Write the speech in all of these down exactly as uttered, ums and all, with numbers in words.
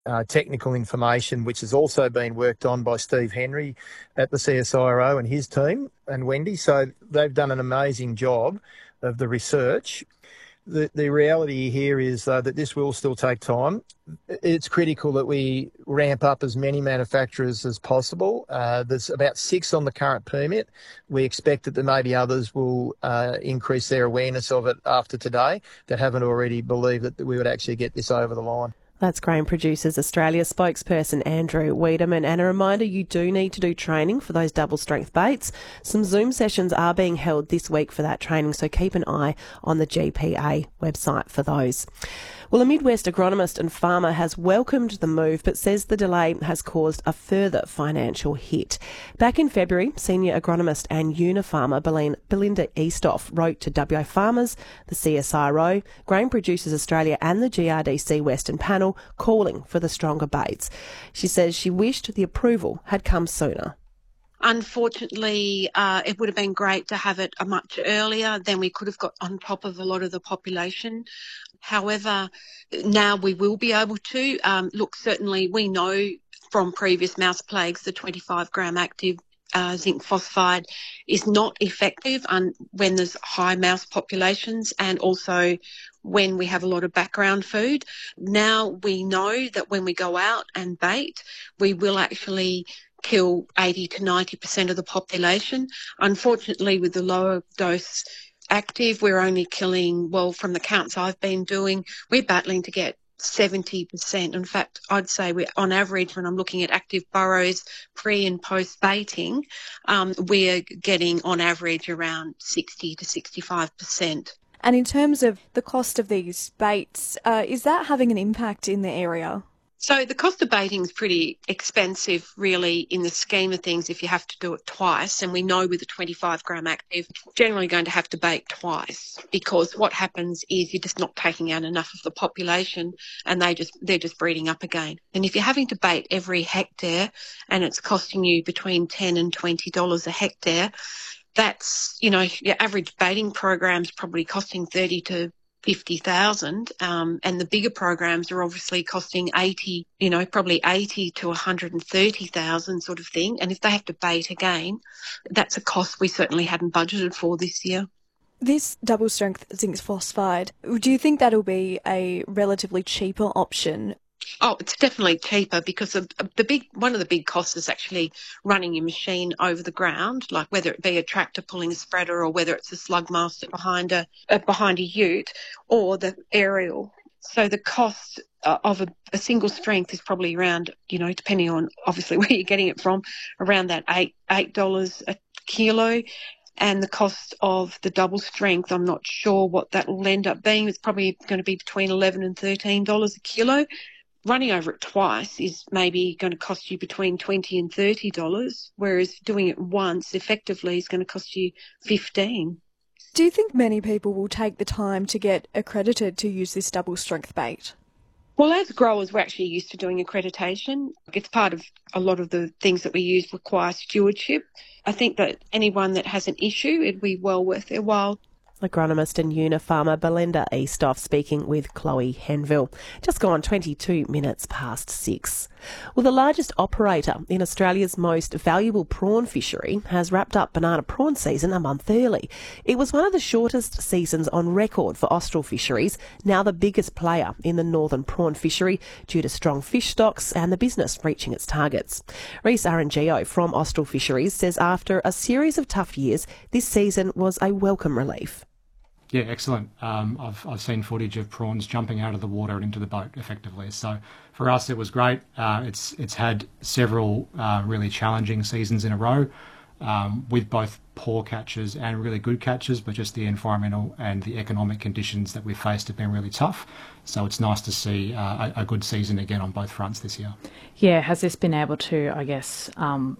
uh, technical information, which has also been worked on by Steve Henry at the C S I R O and his team and Wendy. So they've done an amazing job of the research. The, the reality here is, though, that this will still take time. It's critical that we ramp up as many manufacturers as possible. Uh, there's about six on the current permit. We expect that there may be others will uh, increase their awareness of it after today that haven't already believed that we would actually get this over the line. That's Grain Producers Australia spokesperson Andrew Wiedemann. And a reminder, you do need to do training for those double strength baits. Some Zoom sessions are being held this week for that training, so keep an eye on the G P A website for those. Well, a Midwest agronomist and farmer has welcomed the move but says the delay has caused a further financial hit. Back in February, senior agronomist and Unifarmer Belinda Eastoff wrote to W A Farmers, the C S I R O, Grain Producers Australia and the G R D C Western panel calling for the stronger baits. She says she wished the approval had come sooner. Unfortunately, uh, it would have been great to have it much earlier. Then we could have got on top of a lot of the population. However, now we will be able to. Um, look, certainly we know from previous mouse plagues the twenty-five gram active uh, zinc phosphide is not effective un- when there's high mouse populations and also when we have a lot of background food. Now we know that when we go out and bait, we will actually kill eighty to ninety percent of the population. Unfortunately, with the lower dose active, we're only killing, well, from the counts I've been doing, we're battling to get seventy percent. In fact, I'd say we're on average, when I'm looking at active burrows pre and post baiting, um, we're getting on average around sixty to sixty-five percent. And in terms of the cost of these baits, uh, is that having an impact in the area? So the cost of baiting is pretty expensive, really, in the scheme of things if you have to do it twice. And we know with a twenty-five gram active, generally going to have to bait twice because what happens is you're just not taking out enough of the population and they just, they're just breeding up again. And if you're having to bait every hectare and it's costing you between ten dollars and twenty dollars a hectare, that's, you know, your average baiting program's probably costing thirty to fifty thousand, um, and the bigger programs are obviously costing eighty, you know, probably eighty to one hundred thirty thousand sort of thing. And if they have to bait again, that's a cost we certainly hadn't budgeted for this year. This double strength zinc phosphide, do you think that'll be a relatively cheaper option? Oh, it's definitely cheaper because of the big, one of the big costs is actually running your machine over the ground, like whether it be a tractor pulling a spreader or whether it's a slug master behind a, uh, behind a ute or the aerial. So the cost uh, of a, a single strength is probably around, you know, depending on obviously where you're getting it from, around that eight, eight dollars a kilo. And the cost of the double strength, I'm not sure what that will end up being. It's probably going to be between eleven and thirteen dollars a kilo. Running over it twice is maybe going to cost you between twenty dollars and thirty dollars, whereas doing it once effectively is going to cost you fifteen dollars. Do you think many people will take the time to get accredited to use this double strength bait? Well, as growers, we're actually used to doing accreditation. It's part of a lot of the things that we use require stewardship. I think that anyone that has an issue, it'd be well worth their while. Agronomist and Unifarmer Belinda Eastoff speaking with Chloe Henville. Just gone twenty-two minutes past six. Well, the largest operator in Australia's most valuable prawn fishery has wrapped up banana prawn season a month early. It was one of the shortest seasons on record for Austral Fisheries, now the biggest player in the northern prawn fishery due to strong fish stocks and the business reaching its targets. Reece Arangio from Austral Fisheries says after a series of tough years, this season was a welcome relief. Yeah, excellent. Um, I've I've seen footage of prawns jumping out of the water and into the boat effectively. So for us, it was great. Uh, it's it's had several uh, really challenging seasons in a row, um, with both poor catches and really good catches. But just the environmental and the economic conditions that we've faced have been really tough. So it's nice to see uh, a, a good season again on both fronts this year. Yeah, has this been able to, I guess, um,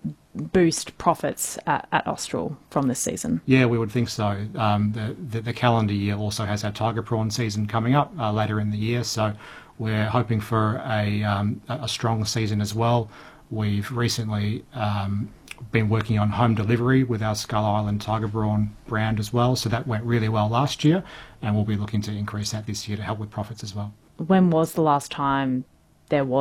boost profits at, at Austral from this season? Yeah, we would think so. Um, the, the the calendar year also has our tiger prawn season coming up uh, later in the year, so we're hoping for a um, a strong season as well. We've recently um, been working on home delivery with our Skull Island Tiger Prawn brand as well, so that went really well last year, and we'll be looking to increase that this year to help with profits as well. When was the last time there was